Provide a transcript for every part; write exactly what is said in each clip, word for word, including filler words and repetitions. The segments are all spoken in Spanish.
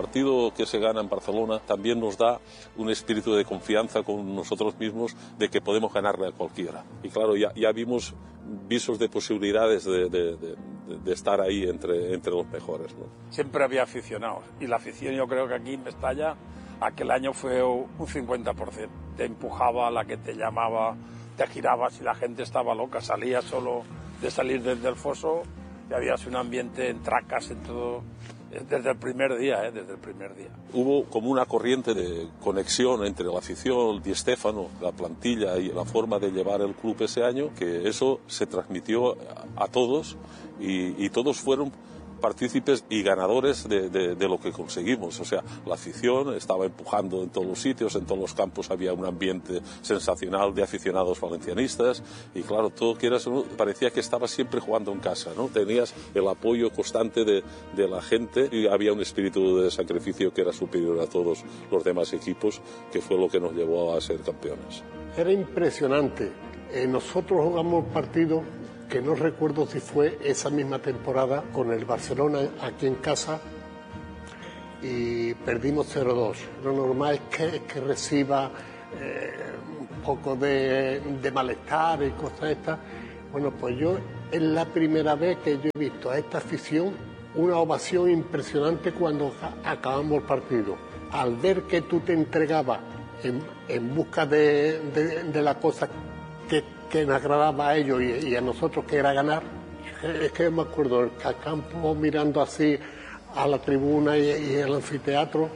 partido que se gana en Barcelona también nos da un espíritu de confianza con nosotros mismos de que podemos ganarle a cualquiera. Y claro, ya, ya vimos visos de posibilidades de, de, de, de estar ahí entre, entre los mejores, ¿no? Siempre había aficionados y la afición, yo creo que aquí en Mestalla aquel año fue un cincuenta por ciento. Te empujaba, la que te llamaba, te girabas y la gente estaba loca. Salías solo de salir desde el foso y había un ambiente en tracas, en todo, desde el primer día, ¿eh? desde el primer día. Hubo como una corriente de conexión entre la afición, Di Stéfano, la plantilla y la forma de llevar el club ese año, que eso se transmitió a, a todos y, y todos fueron partícipes y ganadores de, de, de lo que conseguimos. O sea, la afición estaba empujando en todos los sitios, en todos los campos había un ambiente sensacional de aficionados valencianistas y claro, todo quieras, ¿no? Parecía que estaba siempre jugando en casa, ¿no? Tenías el apoyo constante de, de la gente y había un espíritu de sacrificio que era superior a todos los demás equipos, que fue lo que nos llevó a ser campeones. Era impresionante. Eh, nosotros jugamos partidos que no recuerdo si fue esa misma temporada con el Barcelona aquí en casa y perdimos cero dos. Lo normal es que, que reciba eh, un poco de, de malestar y cosas estas. Bueno, pues yo es la primera vez que yo he visto a esta afición una ovación impresionante cuando acabamos el partido. Al ver que tú te entregabas en, en busca de, de, de la cosa que que nos agradaba a ellos y, y a nosotros, que era ganar. Es que me acuerdo, el campo mirando así a la tribuna y, y el anfiteatro.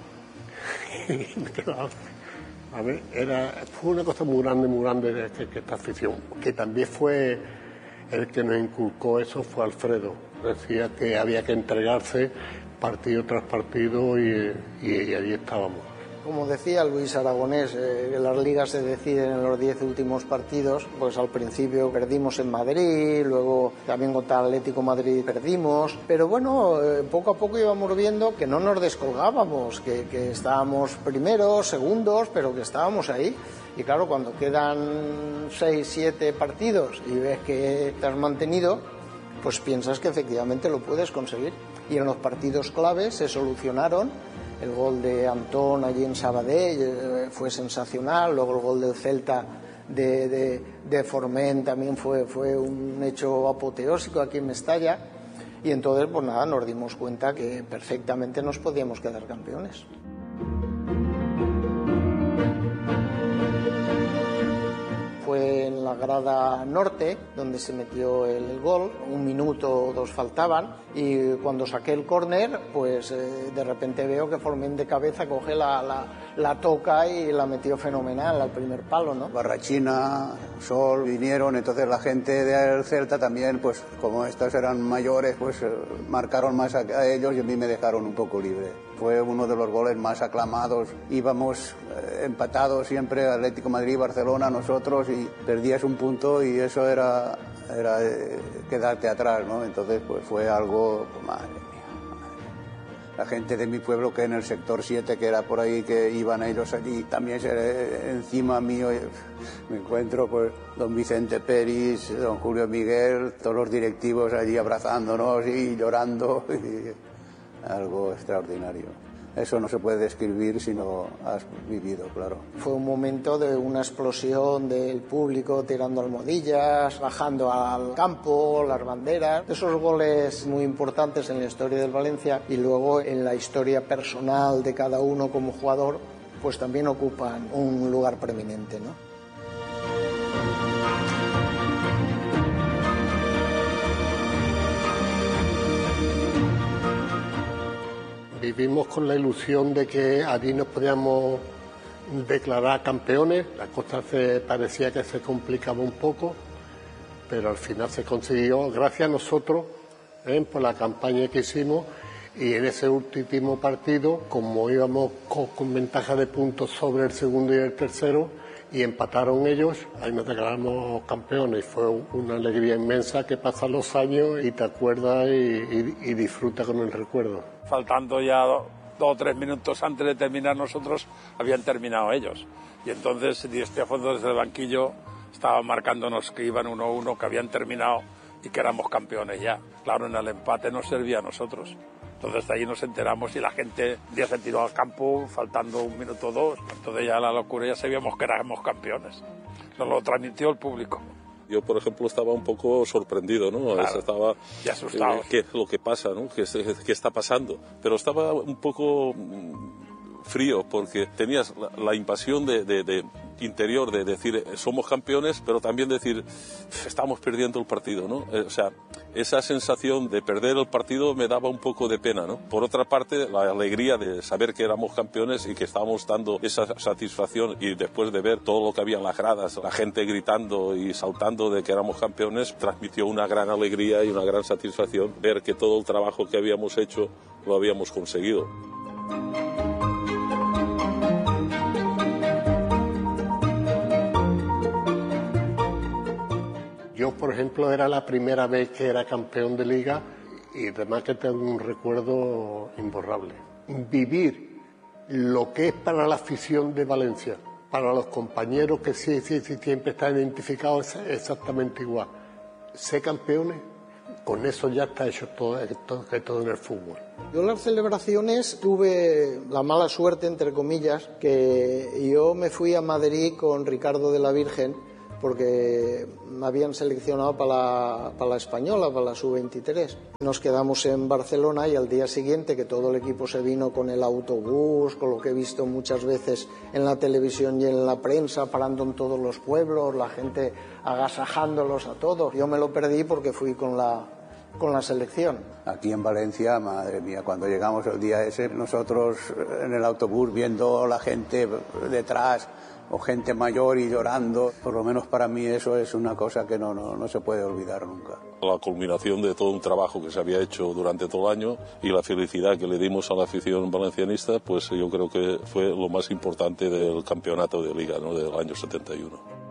A ver, era, fue una cosa muy grande, muy grande que, que esta afición, que también fue el que nos inculcó eso, fue Alfredo. Decía que había que entregarse partido tras partido y, y, y allí estábamos. Como decía Luis Aragonés, eh, las ligas se deciden en los diez últimos partidos. Pues al principio perdimos en Madrid, luego también contra Atlético Madrid perdimos, pero bueno, eh, poco a poco íbamos viendo que no nos descolgábamos, que, que estábamos primeros, segundos, pero que estábamos ahí. Y claro, cuando quedan seis, siete partidos y ves que te has mantenido, pues piensas que efectivamente lo puedes conseguir. Y en los partidos claves se solucionaron. El gol de Antón allí en Sabadell eh, fue sensacional, luego el gol del Celta de, de, de Forment también fue, fue un hecho apoteósico aquí en Mestalla, y entonces pues nada, nos dimos cuenta que perfectamente nos podíamos quedar campeones. Fue en la grada norte donde se metió el gol, un minuto o dos faltaban, y cuando saqué el córner, pues eh, de repente veo que Forment de cabeza coge la, la, la toca y la metió fenomenal al primer palo, ¿no? Barrachina, Sol vinieron, entonces la gente del Celta también, pues como estos eran mayores, pues eh, marcaron más a, a ellos y a mí me dejaron un poco libre. Fue uno de los goles más aclamados. Íbamos eh, empatados siempre, Atlético Madrid, Barcelona, nosotros, y perdías un punto y eso era, era eh, quedarte atrás, ¿no? Entonces pues fue algo, pues, madre mía, madre mía. La gente de mi pueblo, que en el sector siete, que era por ahí, que iban ellos allí, también se, encima mío me encuentro pues don Vicente Peris, don Julio Miguel, todos los directivos allí abrazándonos y llorando, y algo extraordinario. Eso no se puede describir si no has vivido, claro. Fue un momento de una explosión del público tirando almohadillas, bajando al campo, las banderas. Esos goles muy importantes en la historia del Valencia y luego en la historia personal de cada uno como jugador, pues también ocupan un lugar preeminente, ¿no? Vivimos con la ilusión de que allí nos podíamos declarar campeones. La cosa se parecía que se complicaba un poco, pero al final se consiguió, gracias a nosotros, ¿eh? por la campaña que hicimos. Y en ese último partido, como íbamos con, con ventaja de puntos sobre el segundo y el tercero, y empataron ellos, ahí nos declaramos campeones. Y fue una alegría inmensa que pasan los años y te acuerdas y, y, y disfrutas con el recuerdo. Faltando ya dos o tres minutos antes de terminar nosotros, habían terminado ellos. Y entonces Di Stéfano desde el banquillo estaba marcándonos que iban uno a uno, que habían terminado y que éramos campeones ya. Claro, en el empate nos servía a nosotros. Entonces de ahí nos enteramos y la gente un día se tiró al campo faltando un minuto o dos. Entonces ya la locura, ya sabíamos que éramos campeones. Nos lo transmitió el público. Yo, por ejemplo, estaba un poco sorprendido, ¿no? Claro, estaba y asustado. Eh, ¿Qué es lo que pasa, ¿no? ¿Qué, qué está pasando? Pero estaba un poco frío porque tenías la, la invasión de, de, de interior de decir somos campeones, pero también decir estamos perdiendo el partido, ¿no? Eh, o sea, esa sensación de perder el partido me daba un poco de pena, ¿no? Por otra parte, la alegría de saber que éramos campeones y que estábamos dando esa satisfacción, y después de ver todo lo que había en las gradas, la gente gritando y saltando de que éramos campeones, transmitió una gran alegría y una gran satisfacción ver que todo el trabajo que habíamos hecho lo habíamos conseguido. Yo, por ejemplo, era la primera vez que era campeón de liga y además que tengo un recuerdo imborrable. Vivir lo que es para la afición de Valencia, para los compañeros que sí, sí, sí siempre están identificados, es exactamente igual. Ser campeones, con eso ya está hecho todo, todo, todo en el fútbol. Yo en las celebraciones tuve la mala suerte, entre comillas, que yo me fui a Madrid con Ricardo de la Virgen porque me habían seleccionado para la, para la española, para la sub veintitrés. Nos quedamos en Barcelona y al día siguiente, que todo el equipo se vino con el autobús, con lo que he visto muchas veces en la televisión y en la prensa, parando en todos los pueblos, la gente agasajándolos a todos. Yo me lo perdí porque fui con la, con la selección. Aquí en Valencia, madre mía, cuando llegamos el día ese, nosotros en el autobús viendo la gente detrás, o gente mayor y llorando, por lo menos para mí eso es una cosa que no, no, no se puede olvidar nunca. La culminación de todo un trabajo que se había hecho durante todo el año y la felicidad que le dimos a la afición valencianista, pues yo creo que fue lo más importante del campeonato de liga, ¿no?, del año setenta y uno.